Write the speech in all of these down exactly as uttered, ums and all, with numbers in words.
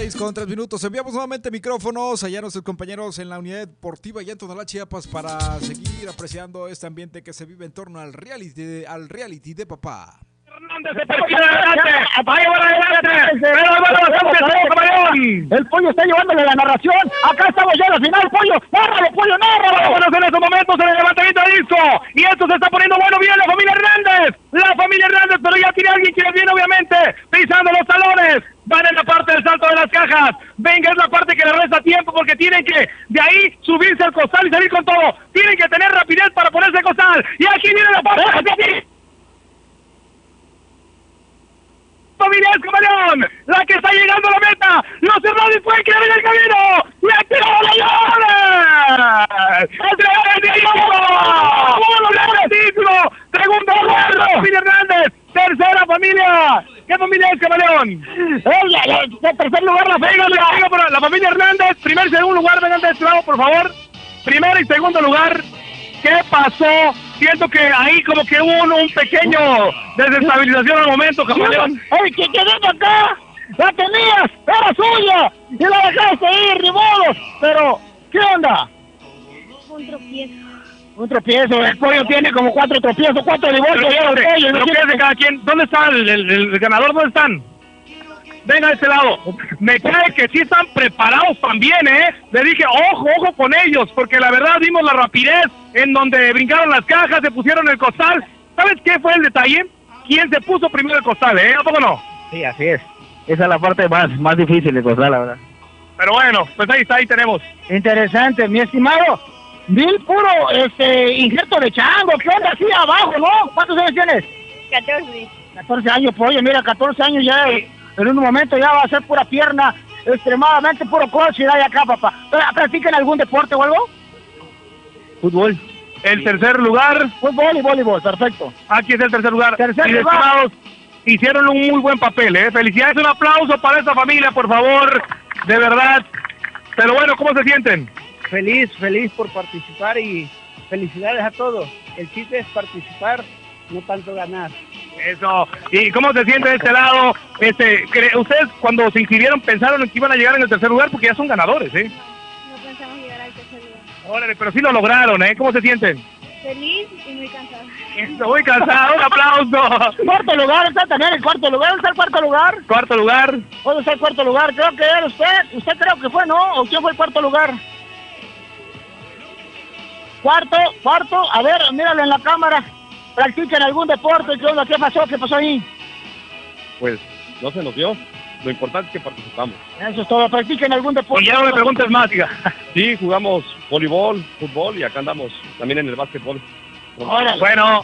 Con tres minutos, enviamos nuevamente micrófonos allá a nuestros compañeros en la unidad deportiva y en Tonalá, Chiapas, para seguir apreciando este ambiente que se vive en torno al reality de, al reality de papá. Hernández se perfila adelante, va a llevar adelante, pero el, el pollo está llevándole la narración, acá estamos ya en la final, pollo, nárralo, pollo, nárralo. Bueno, en estos momentos en el levantamiento de disco, y esto se está poniendo bueno, bien la familia Hernández, la familia Hernández, pero ya tiene alguien que viene obviamente, pisando los talones, van en la parte del salto de las cajas, venga, es la parte que le resta tiempo, porque tienen que de ahí subirse al costal y salir con todo, tienen que tener rapidez para ponerse al costal, y aquí viene la parte, familia Camaleón, la que está llegando a la meta, los Hernández pueden quedar en el camino, ¡le tiró la llave! ¡El título! ¡Segundo lugar, la familia Hernández! ¡Tercera familia! ¿Qué familia es, Camaleón? En tercer lugar, la familia, la, la familia Hernández, primer y segundo lugar, vengan de este lado, por favor. Primero y segundo lugar, ¿qué pasó? Siento que ahí como que hubo un, un pequeño desestabilización al momento, Camaleón. ¡Ey, que quedó acá! ¡La tenías! ¡Era suya! ¡Y la dejaste ir, ni modo! Pero, ¿qué onda? Un tropiezo. Un tropiezo, el pollo tiene como cuatro tropiezos, cuatro divorcios. Pero, pero, pero, pero ¿qué es de cada quien? ¿Dónde está el, el, el ganador? ¿Dónde están? Venga a este lado. Me cae que sí están preparados también, ¿eh? Le dije, ojo, ojo con ellos, porque la verdad vimos la rapidez en donde brincaron las cajas, se pusieron el costal. ¿Sabes qué fue el detalle? ¿Quién se puso primero el costal, eh? ¿A poco no? Sí, así es. Esa es la parte más, más difícil de costal, la verdad. Pero bueno, pues ahí está, ahí tenemos. Interesante, mi estimado. Vi puro este, injerto de chango. ¿Qué onda así abajo, no? ¿Cuántos años tienes? catorce. catorce años, pollo. Mira, catorce años ya... En un momento ya va a ser pura pierna, extremadamente puro crossfit ahí acá, papá. ¿Practican algún deporte o algo? Fútbol. El tercer lugar. Fútbol y voleibol, perfecto. Aquí es el tercer lugar. Tercer y lugar. estimados, hicieron un muy buen papel, ¿eh? Felicidades, un aplauso para esta familia, por favor. De verdad. Pero bueno, ¿cómo se sienten? Feliz, feliz por participar y felicidades a todos. El chiste es participar, no tanto ganar. Eso. ¿Y cómo se siente de este lado? Este, ¿Ustedes cuando se inscribieron pensaron que iban a llegar en el tercer lugar? Porque ya son ganadores, ¿eh? No pensamos llegar al tercer lugar. Órale, pero sí lo lograron, ¿eh? ¿Cómo se sienten? Feliz y muy cansado. Estoy muy cansado, un aplauso. Cuarto lugar, está también el cuarto lugar. ¿Dónde está el cuarto lugar? Cuarto lugar. ¿Dónde está el cuarto lugar? Creo que era usted. Usted creo que fue, ¿no? ¿O quién fue el cuarto lugar? Cuarto, cuarto. A ver, míralo en la cámara. ¿Practican algún deporte? ¿Qué onda? ¿Qué pasó? ¿Qué pasó ahí? Pues no se nos dio. Lo importante es que participamos. Eso es todo. ¿Practican algún deporte? Y ya no me preguntes más, diga. Sí, jugamos voleibol, fútbol y acá andamos también en el básquetbol. Órale. Bueno.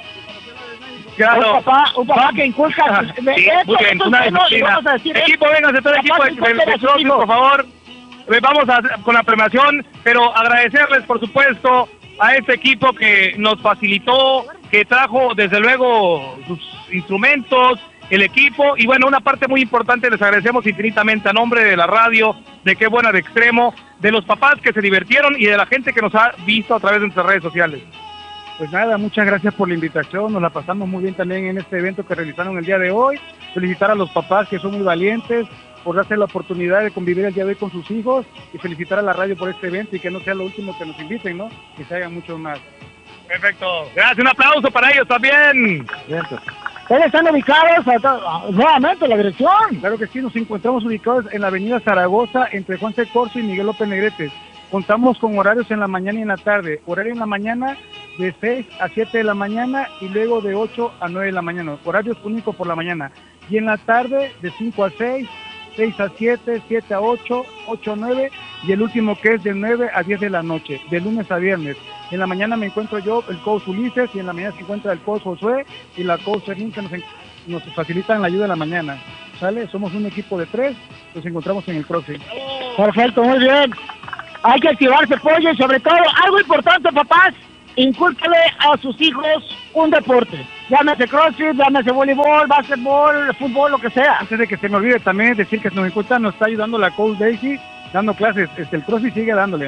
Claro. Un papá, un papá que inculca. Sí, muy bien, una disciplina. Equipo, vénganse todo el equipo de CrossFit, por favor. Vamos a, con la premiación, pero agradecerles, por supuesto, a este equipo que nos facilitó, que trajo desde luego sus instrumentos, el equipo, y bueno, una parte muy importante, les agradecemos infinitamente a nombre de la radio, de Qué Buena de Extremo, de los papás que se divirtieron y de la gente que nos ha visto a través de nuestras redes sociales. Pues nada, muchas gracias por la invitación, nos la pasamos muy bien también en este evento que realizaron el día de hoy. Felicitar a los papás que son muy valientes por darse la oportunidad de convivir el día de hoy con sus hijos y felicitar a la radio por este evento y que no sea lo último que nos inviten, ¿no? Que se hagan muchos más. Perfecto, gracias, un aplauso para ellos también. Gracias. ¿Ustedes están ubicados acá, nuevamente la dirección? Claro que sí, nos encontramos ubicados en la avenida Zaragoza entre Juan C. Corso y Miguel López Negrete. Contamos con horarios en la mañana y en la tarde. Horario en la mañana de seis a siete de la mañana y luego de ocho a nueve de la mañana. Horarios únicos por la mañana. Y en la tarde de cinco a seis, seis a siete, siete a ocho, ocho a nueve y el último que es de nueve a diez de la noche, de lunes a viernes. En la mañana me encuentro yo, el coach Ulises, y en la mañana se encuentra el coach Josué y la coach Serlín, que nos, nos facilitan la ayuda en la mañana. ¿Sale? Somos un equipo de tres, nos encontramos en el CrossFit. Perfecto, muy bien. Hay que activarse, pollo, y sobre todo, algo importante, papás, incúlcale a sus hijos un deporte. Llámese CrossFit, llámese voleibol, básquetbol, fútbol, lo que sea. Antes de que se me olvide también decir que nos encuentra, nos está ayudando la coach Daisy, dando clases. Este, el CrossFit sigue dándole, ¿no?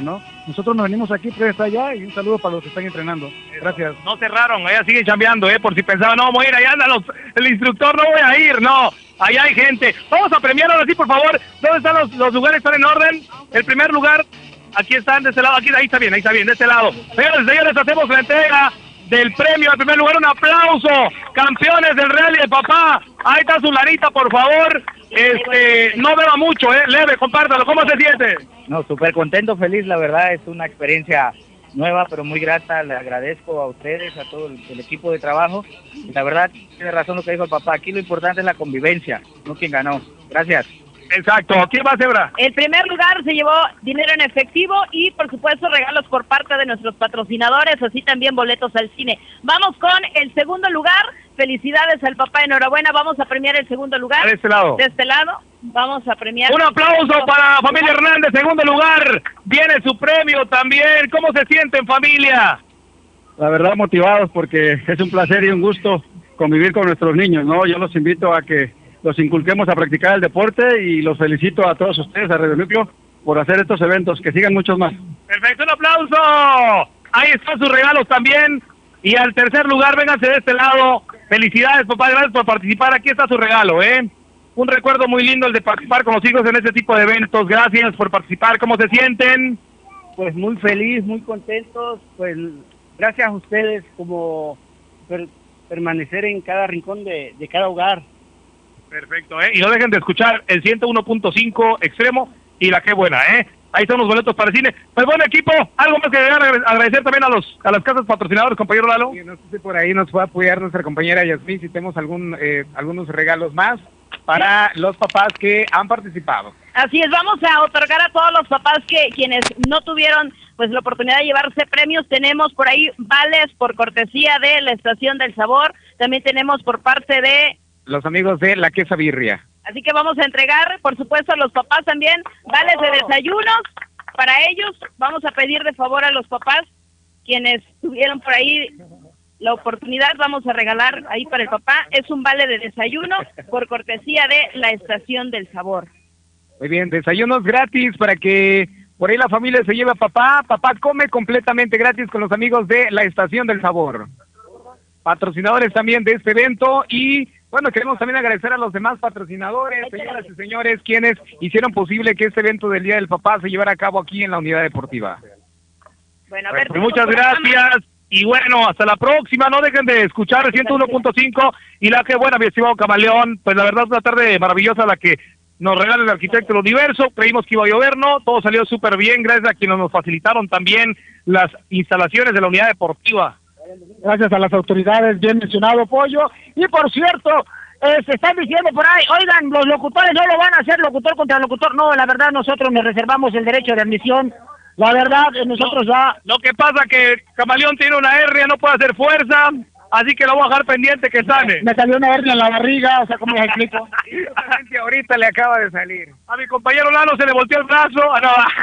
Nosotros nos venimos aquí, pero está allá, y un saludo para los que están entrenando. Gracias. No cerraron, allá siguen chambeando, ¿eh? Por si pensaban, no, voy a ir, allá anda los, el instructor, no voy a ir, no. Allá hay gente. Vamos a premiar ahora sí, por favor. ¿Dónde están los, los lugares? ¿Están en orden? El primer lugar, aquí están, de este lado, aquí, ahí está bien, ahí está bien, de este lado. Señores, señores, hacemos la entrega del premio. En primer lugar, un aplauso. Campeones del Rally de Papá. Ahí está su lanita, por favor. Este, no beba mucho, eh, leve, compártalo. ¿Cómo se siente? No, súper contento, feliz, la verdad, es una experiencia nueva, pero muy grata. Le agradezco a ustedes, a todo el, el equipo de trabajo. Y la verdad, tiene razón lo que dijo el papá. Aquí lo importante es la convivencia, no quien ganó. Gracias. Exacto. ¿Quién va, Zebra? El primer lugar se llevó dinero en efectivo y, por supuesto, regalos por parte de nuestros patrocinadores, así también boletos al cine. Vamos con el segundo lugar. Felicidades al papá, enhorabuena. Vamos a premiar el segundo lugar. De este lado. De este lado. Vamos a premiar. Un aplauso para la familia Hernández, segundo lugar. Viene su premio también. ¿Cómo se sienten, familia? La verdad, motivados, porque es un placer y un gusto convivir con nuestros niños, ¿no? Yo los invito a que los inculquemos a practicar el deporte y los felicito a todos ustedes, a Radio Núcleo, por hacer estos eventos, que sigan muchos más. Perfecto, un aplauso. Ahí están sus regalos también. Y al tercer lugar, vénganse de este lado. Felicidades, papá, gracias por participar. Aquí está su regalo, ¿eh? Un recuerdo muy lindo el de participar con los hijos en este tipo de eventos. Gracias por participar. ¿Cómo se sienten? Pues muy feliz, muy contentos, pues gracias a ustedes como per, permanecer en cada rincón de, de cada hogar. Perfecto, ¿eh? Y no dejen de escuchar el ciento uno punto cinco Extremo y la Qué Buena, ¿eh? Ahí están los boletos para el cine. Pues buen equipo, algo más que agradecer también a los a las casas patrocinadoras, compañero Lalo. Sí, no sé si por ahí nos puede apoyar nuestra compañera Yasmín, si tenemos algún eh, algunos regalos más para los papás que han participado. Así es, vamos a otorgar a todos los papás que quienes no tuvieron pues la oportunidad de llevarse premios. Tenemos por ahí vales por cortesía de la Estación del Sabor. También tenemos por parte de los amigos de La Quesa Birria. Así que vamos a entregar, por supuesto, a los papás también vales de desayunos para ellos. Vamos a pedir de favor a los papás, quienes tuvieron por ahí la oportunidad, vamos a regalar ahí para el papá. Es un vale de desayuno por cortesía de la Estación del Sabor. Muy bien, desayunos gratis para que por ahí la familia se lleve a papá. Papá come completamente gratis con los amigos de la Estación del Sabor. Patrocinadores también de este evento y bueno, queremos también agradecer a los demás patrocinadores, señoras y señores, quienes hicieron posible que este evento del Día del Papá se llevara a cabo aquí en la Unidad Deportiva. Bueno, a ver, pues muchas gracias y bueno, hasta la próxima. No dejen de escuchar el ciento uno punto cinco y la Qué Buena, mi estimado Camaleón. Pues la verdad es una tarde maravillosa la que nos regala el arquitecto del universo. Creímos que iba a llover, no, todo salió súper bien, gracias a quienes nos facilitaron también las instalaciones de la Unidad Deportiva. Gracias a las autoridades, bien mencionado, Pollo. Y por cierto, eh, se están diciendo por ahí, oigan, los locutores no lo van a hacer locutor contra locutor. No, la verdad nosotros nos reservamos el derecho de admisión. La verdad, nosotros no, ya... Lo que pasa que Camaleón tiene una hernia, no puede hacer fuerza, así que lo voy a dejar pendiente que sane. Me salió una hernia en la barriga, o sea, ¿cómo les explico? Que ahorita le acaba de salir. A mi compañero Lalo se le volteó el brazo. Ah,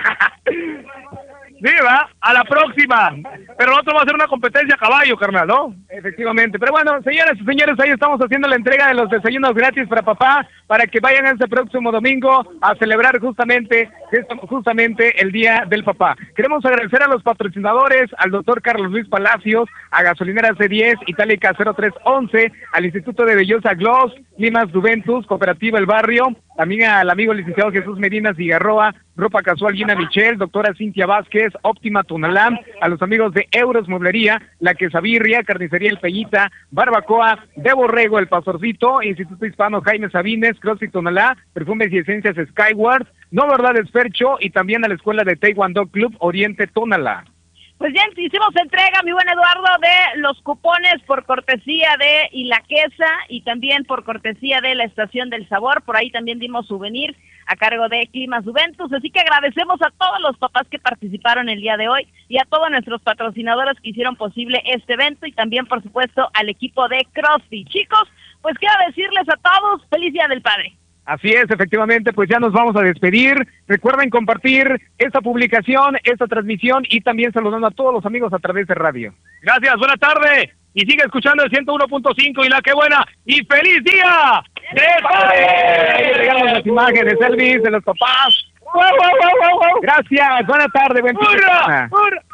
no. Viva, a la próxima. Pero nosotros va a hacer una competencia a caballo, carnal, ¿no? Efectivamente. Pero bueno, señoras y señores, ahí estamos haciendo la entrega de los desayunos gratis para papá, para que vayan este próximo domingo a celebrar justamente, justamente el Día del Papá. Queremos agradecer a los patrocinadores, al doctor Carlos Luis Palacios, a Gasolinera C diez, Itálica cero tres once, al Instituto de Bellosa Gloss, Limas Juventus, Cooperativa El Barrio, también al amigo licenciado Jesús Medina Cigarroa, Ropa Casual Gina Michel, doctora Cintia Vázquez, Óptima Tunalám, a los amigos de Euros Mueblería, La Quesabirria, Carnicería El Peñita, Barbacoa, De Borrego, El Pastorcito, Instituto Hispano Jaime Sabines, CrossFit Tonalá, Perfumes y Esencias Skyward, No Verdades Fercho y también a la Escuela de Taekwondo Club Oriente Tonalá. Pues bien, hicimos entrega, mi buen Eduardo, de los cupones por cortesía de Y La Quesa y también por cortesía de la Estación del Sabor. Por ahí también dimos souvenir a cargo de Climas Juventus. Así que agradecemos a todos los papás que participaron el día de hoy y a todos nuestros patrocinadores que hicieron posible este evento y también, por supuesto, al equipo de CrossFit. Chicos, pues quiero decirles a todos, feliz Día del Padre. Así es, efectivamente, pues ya nos vamos a despedir. Recuerden compartir esta publicación, esta transmisión y también saludando a todos los amigos a través de radio. Gracias, buena tarde. Y sigue escuchando el ciento uno punto cinco y La Qué Buena. ¡Y feliz día del padre! Regalamos las imágenes, Elvis, de los papás. Gracias, buena tarde, buen fin de semana.